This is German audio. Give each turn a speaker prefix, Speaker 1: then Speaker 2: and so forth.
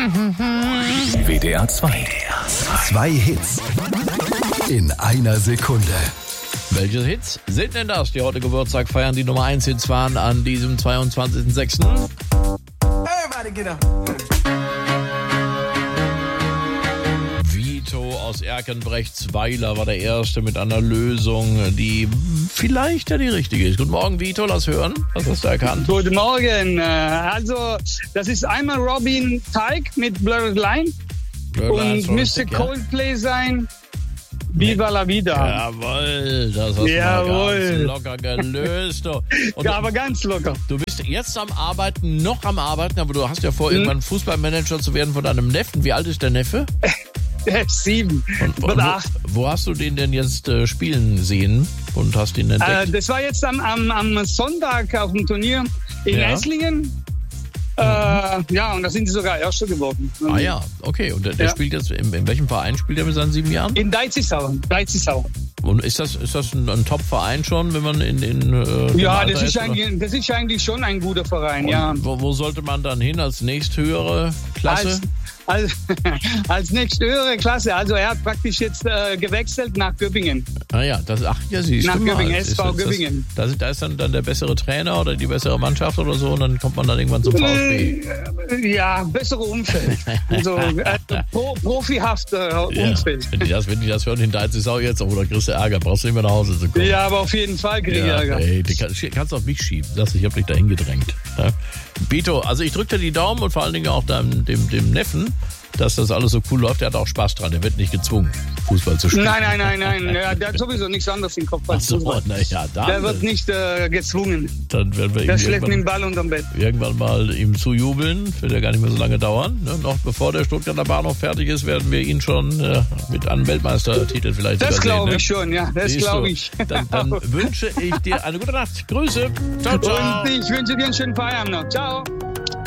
Speaker 1: WDR 2. Zwei Hits in einer Sekunde.
Speaker 2: Welche Hits sind denn das, die heute Geburtstag feiern? Die Nummer 1 Hits waren an diesem 22.06.
Speaker 3: Everybody get up.
Speaker 2: Vito aus Erkenbrechtsweiler war der Erste mit einer Lösung, die vielleicht ja die richtige ist. Guten Morgen, Vito, lass hören. Was hast du erkannt?
Speaker 4: Guten Morgen. Also, das ist einmal Robin Thicke mit Blurred Line und müsste Coldplay sein. Viva la Vida.
Speaker 2: Jawohl, das hast du mal ganz locker gelöst. Und
Speaker 4: ja, aber ganz locker.
Speaker 2: Du bist jetzt am Arbeiten, aber du hast ja vor, irgendwann Fußballmanager zu werden von deinem Neffen. Wie alt ist der Neffe?
Speaker 4: 7
Speaker 2: und
Speaker 4: 8.
Speaker 2: Wo hast du den denn jetzt spielen sehen und hast ihn entdeckt?
Speaker 4: Das war jetzt am Sonntag auf dem Turnier in Esslingen. Ja, und da sind sie sogar Erster geworden.
Speaker 2: Ah ja, okay. Und der spielt jetzt, in welchem Verein spielt er mit seinen 7 Jahren?
Speaker 4: In Deizisau.
Speaker 2: Und ist das ein Top-Verein schon, wenn man in den
Speaker 4: ja, das ist eigentlich schon ein guter Verein,
Speaker 2: und
Speaker 4: ja.
Speaker 2: Wo sollte man dann hin als nächsthöhere Klasse?
Speaker 4: Als nächsthöhere Klasse. Also er hat praktisch jetzt gewechselt nach Göppingen.
Speaker 2: Ah ja, siehst
Speaker 4: nach
Speaker 2: du mal.
Speaker 4: Göppingen, SV Göppingen.
Speaker 2: Da ist dann der bessere Trainer oder die bessere Mannschaft oder so und dann kommt man dann irgendwann zum VfB.
Speaker 4: Ja, bessere Umfeld. Also profihafter Umfeld.
Speaker 2: Wenn die das hören in Deizisau jetzt, oder kriegst du Ärger, brauchst du nicht mehr nach Hause zu kommen.
Speaker 4: Ja, aber auf jeden Fall krieg ich Ärger.
Speaker 2: Ey, kannst du auf mich schieben. Ich hab dich dahin gedrängt. Ja? Vito, also ich drücke dir die Daumen und vor allen Dingen auch dem Neffen, dass das alles so cool läuft. Der hat auch Spaß dran. Der wird nicht gezwungen, Fußball zu spielen.
Speaker 4: Nein. Der hat sowieso nichts anderes im Kopf als Fußball. Der wird nicht gezwungen.
Speaker 2: Dann werden wir
Speaker 4: der schlägt mit dem Ball unterm Bett.
Speaker 2: Irgendwann mal ihm zujubeln. Wird ja gar nicht mehr so lange dauern. Ne? Noch bevor der Stuttgarter Bahnhof fertig ist, werden wir ihn schon mit einem Weltmeistertitel vielleicht
Speaker 4: das
Speaker 2: sogar sehen.
Speaker 4: Das glaube ich schon, ja. Das glaube ich.
Speaker 2: Dann wünsche ich dir eine gute Nacht. Grüße. Ciao, ciao.
Speaker 4: Und ich wünsche dir einen schönen Feierabend noch. Ciao.